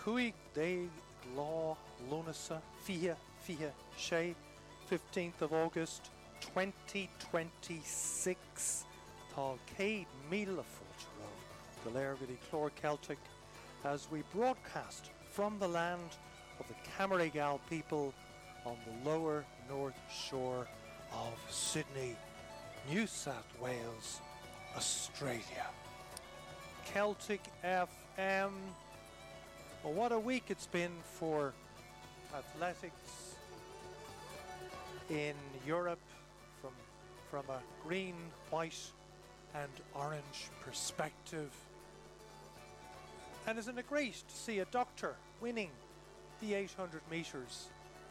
Cuig de Glá Lunasa Fia Shay, 15th of August 2026. Tá Céad Míle Fóilteamh go léir go dtí Clór Celtic as we broadcast from the land of the Camaragal people on the lower north shore of Sydney, New South Wales, Australia. Celtic FM. Well, what a week it's been for athletics in Europe from a green, white and orange perspective. And isn't it great to see a doctor winning the 800 metres?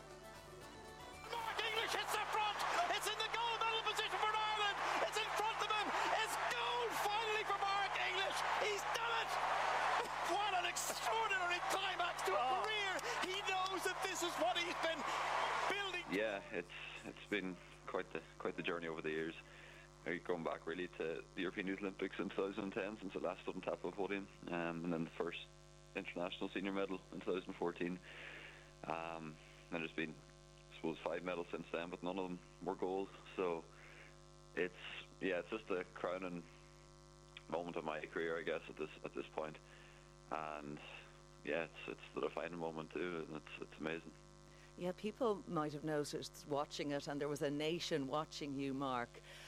Mark English hits the front. It's in the gold medal position for Ireland. It's in front of him. It's gold finally for Mark English. He's done it. What an extraordinary climax to a career. He knows that this is what he's been building. Yeah, it's been quite the journey over the years. Going back really to the European Youth Olympics in 2010 since I last stood on top of the podium, and then the first international senior medal in 2014. And there's been, I suppose, 5 medals since then, but none of them were gold. So it's just a crowning moment of my career, I guess, at this point. And yeah, it's the defining moment too, and it's amazing. Yeah, people might have noticed watching it, and there was a nation watching you, Mark,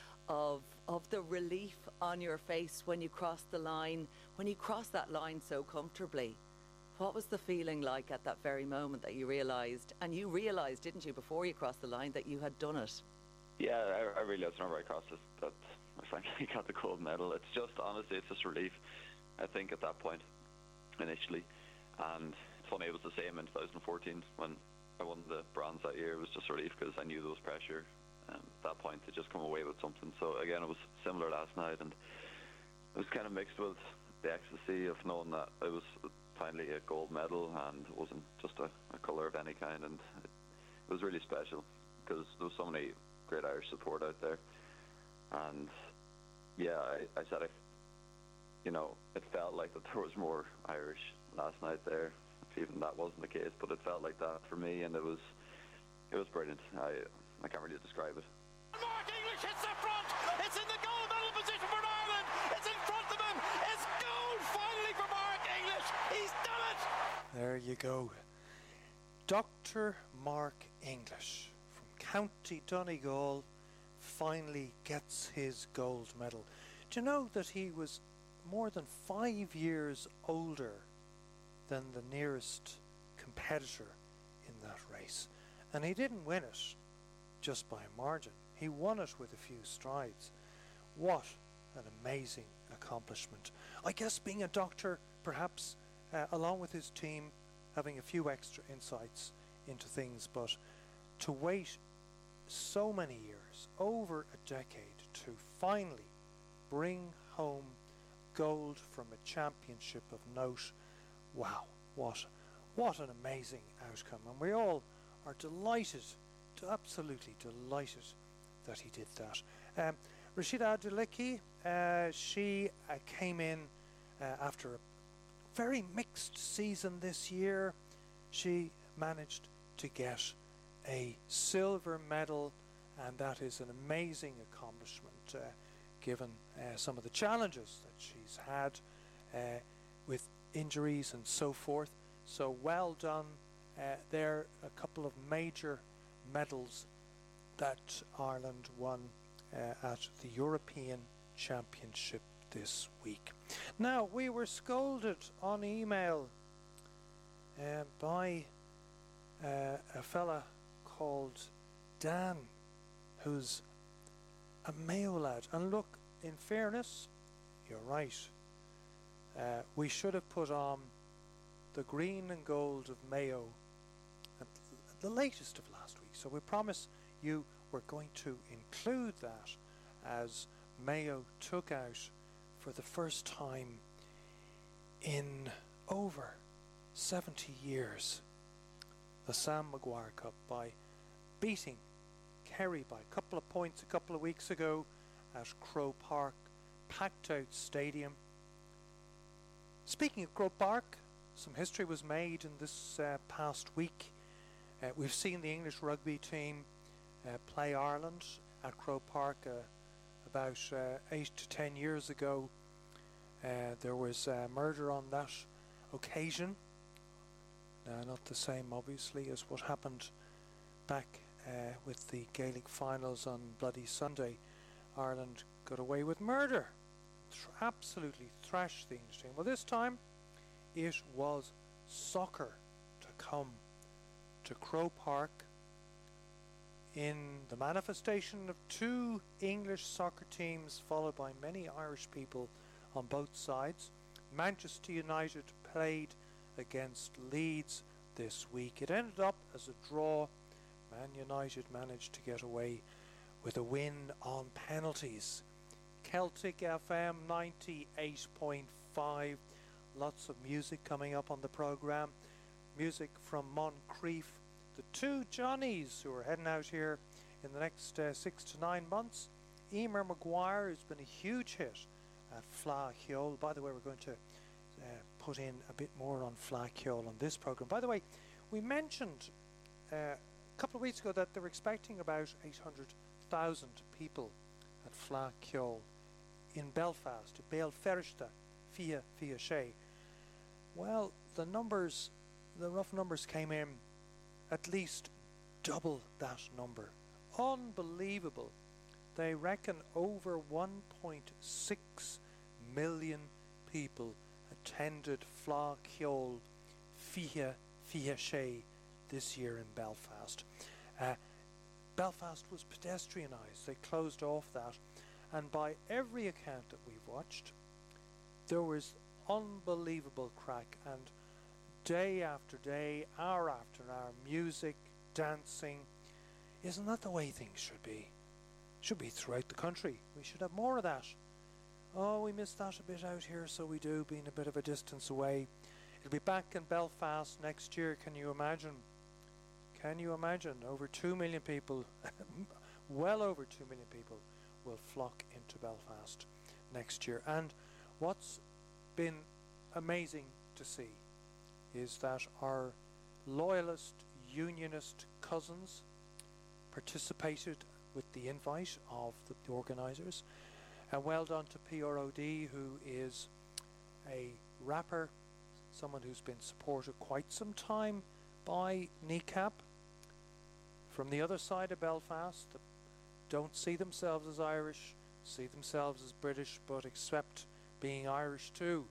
of the relief on your face when you crossed the line, when you crossed that line so comfortably. What was the feeling like at that very moment that you realised, and you realised, didn't you, before you crossed the line, that you had done it? Yeah, I realised whenever I crossed it that I finally got the gold medal. It's just, honestly, it's just relief, I think, at that point, initially. And it's funny, it was the same in 2014 when I won the bronze that year. It was just relief because I knew there was pressure at that point to just come away with something. So again, it was similar last night, and it was kind of mixed with the ecstasy of knowing that it was finally a gold medal and it wasn't just a colour of any kind. And it was really special because there was so many great Irish support out there. And yeah, I said, it felt like that there was more Irish last night there. Even that wasn't the case, but it felt like that for me, and it was brilliant. I can't really describe it. Mark English hits the front. It's in the gold medal position for Ireland. It's in front of him. It's gold finally for Mark English. He's done it. There you go. Dr. Mark English from County Donegal finally gets his gold medal. Do you know that he was more than 5 years older than the nearest competitor in that race? And he didn't win it just by a margin. He won it with a few strides. What an amazing accomplishment. I guess being a doctor, perhaps, along with his team, having a few extra insights into things, but to wait so many years, over a decade, to finally bring home gold from a championship of note. Wow, what an amazing outcome. And we all are delighted, absolutely delighted that he did that. Rashida Adulicki, she came in after a very mixed season this year. She managed to get a silver medal, and that is an amazing accomplishment given some of the challenges that she's had with injuries and so forth. So well done. There are a couple of major medals that Ireland won at the European Championship this week. Now, we were scolded on email by a fella called Dan, who's a Mayo lad. And look, in fairness, you're right. We should have put on the green and gold of Mayo at the latest of last week. So we promise you we're going to include that as Mayo took out for the first time in over 70 years the Sam Maguire Cup by beating Kerry by a couple of points a couple of weeks ago at Croke Park, packed out stadium. Speaking of Croke Park, some history was made in this past week. We've seen the English rugby team play Ireland at Croke Park about 8 to 10 years ago. There was murder on that occasion. Not the same, obviously, as what happened back with the Gaelic finals on Bloody Sunday. Ireland got away with murder. Absolutely thrashed the English team. Well, this time it was soccer to come to Croke Park in the manifestation of two English soccer teams, followed by many Irish people on both sides. Manchester United played against Leeds this week. It ended up as a draw. Man United managed to get away with a win on penalties. Celtic FM 98.5. Lots of music coming up on the programme. Music from Moncrief. The two Johnnies who are heading out here in the next 6 to 9 months. Emer Maguire has been a huge hit at Fleadh Cheoil. By the way, we're going to put in a bit more on Fleadh Cheoil on this programme. By the way, we mentioned a couple of weeks ago that they were expecting about 800,000 people at Fleadh Cheoil in Belfast, Béal Feirste, Fia Sé. Well, the rough numbers came in at least double that number. Unbelievable. They reckon over 1.6 million people attended Fleadh Cheoil Fia Sé this year in Belfast. Belfast was pedestrianised. They closed off that, and by every account that we've watched, there was unbelievable crack, and day after day, hour after hour, music, dancing. Isn't that the way things should be? Should be throughout the country. We should have more of that. Oh, we missed that a bit out here, so we do, being a bit of a distance away. It'll be back in Belfast next year. Can you imagine? Can you imagine? Over 2 million people, well over 2 million people, will flock into Belfast next year. And what's been amazing to see is that our loyalist, unionist cousins participated with the invite of the organisers. And well done to PROD, who is a rapper, someone who's been supported quite some time by NECAP. From the other side of Belfast, that don't see themselves as Irish, see themselves as British, but accept being Irish too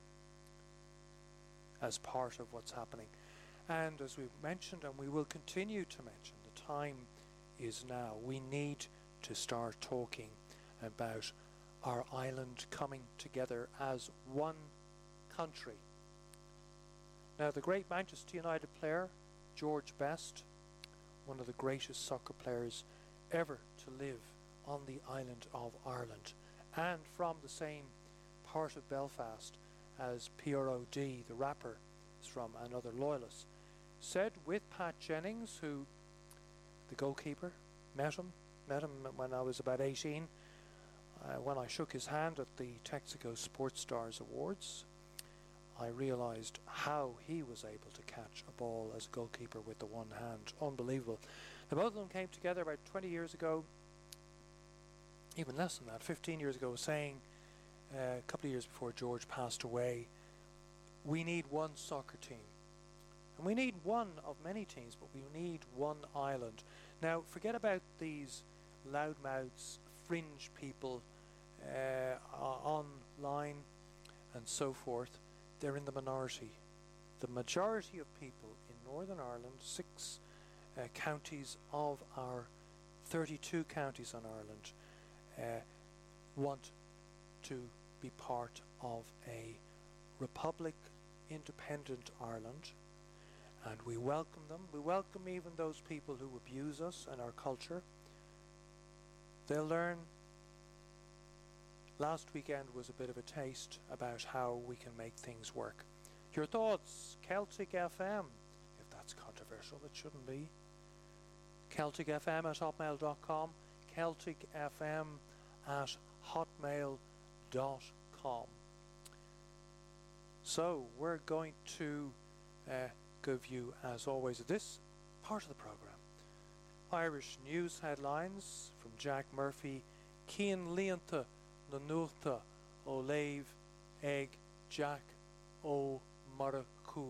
as part of what's happening. And as we've mentioned, and we will continue to mention, the time is now. We need to start talking about our island coming together as one country. Now, the great Manchester United player, George Best, one of the greatest soccer players ever to live on the island of Ireland, and from the same part of Belfast as PROD, the rapper, is from, another loyalist, said with Pat Jennings, who, the goalkeeper, met him when I was about 18, when I shook his hand at the Texaco Sports Stars Awards. I realised how he was able to catch a ball as a goalkeeper with the one hand. Unbelievable. Now, both of them came together about 20 years ago, even less than that, 15 years ago, saying, a couple of years before George passed away, we need one soccer team. And we need one of many teams, but we need one island. Now, forget about these loudmouths, fringe people online and so forth. They're in the minority. The majority of people in Northern Ireland, 6 counties of our 32 counties on Ireland, want to be part of a Republic independent Ireland, and we welcome them. We welcome even those people who abuse us and our culture. They'll learn. Last weekend was a bit of a taste about how we can make things work. Your thoughts, Celtic FM, if that's controversial, it shouldn't be. Celtic FM at hotmail.com, Celtic FM at hotmail.com. So we're going to give you, as always, at this part of the programme. Irish news headlines from Jack Murphy. Cian Leonta na Nulta ó Léamh ag Jack Ó Maracú.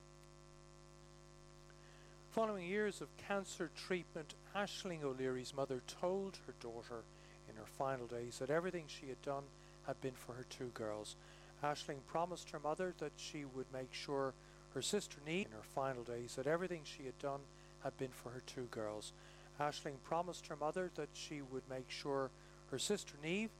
Following years of cancer treatment, Aisling O'Leary's mother told her daughter in her final days that everything she had done had been for her two girls. Aisling promised her mother that she would make sure her sister Niamh, in her final days, that everything she had done had been for her two girls. Aisling promised her mother that she would make sure her sister Niamh